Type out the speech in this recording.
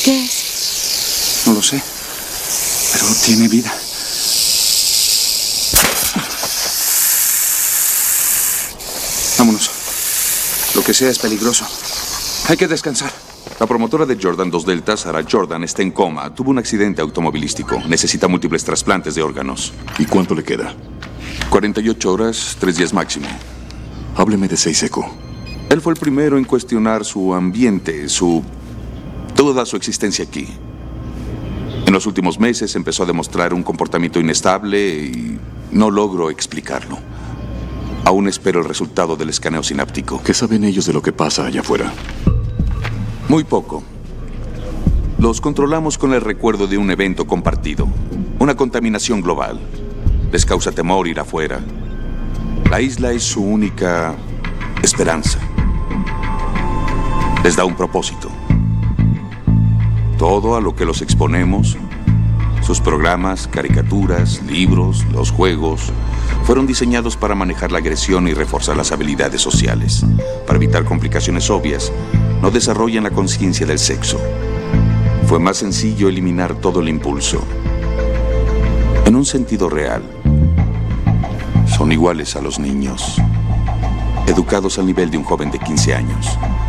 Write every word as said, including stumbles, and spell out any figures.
¿Qué es? No lo sé, pero tiene vida. Vámonos. Lo que sea es peligroso. Hay que descansar. La promotora de Jordan dos Delta, Sarah Jordan, está en coma. Tuvo un accidente automovilístico. Necesita múltiples trasplantes de órganos. ¿Y cuánto le queda? cuarenta y ocho horas, tres días máximo. Hábleme de Seiseku. Él fue el primero en cuestionar su ambiente, su... toda su existencia aquí. En los últimos meses empezó a demostrar un comportamiento inestable y no logro explicarlo. Aún espero el resultado del escaneo sináptico. ¿Qué saben ellos de lo que pasa allá afuera? Muy poco. Los controlamos con el recuerdo de un evento compartido. Una contaminación global. Les causa temor ir afuera. La isla es su única esperanza. Les da un propósito. Todo a lo que los exponemos, sus programas, caricaturas, libros, los juegos, fueron diseñados para manejar la agresión y reforzar las habilidades sociales. Para evitar complicaciones obvias, no desarrollan la conciencia del sexo. Fue más sencillo eliminar todo el impulso. En un sentido real, son iguales a los niños, educados al nivel de un joven de quince años.